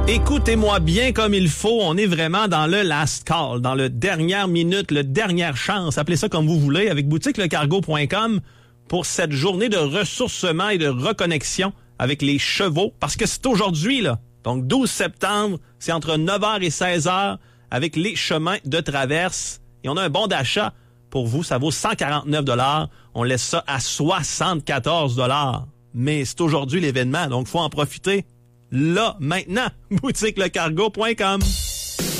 Écoutez-moi bien comme il faut, on est vraiment dans le last call, dans le dernière minute, le dernière chance, appelez ça comme vous voulez, avec boutiquelecargo.com pour cette journée de ressourcement et de reconnexion avec les chevaux, parce que c'est aujourd'hui, là. Donc 12 septembre, c'est entre 9h et 16h avec les chemins de traverse. Et on a un bon d'achat pour vous, ça vaut 149 $. On laisse ça à 74 $. Mais c'est aujourd'hui l'événement, donc faut en profiter. Là, maintenant, boutiquelecargo.com.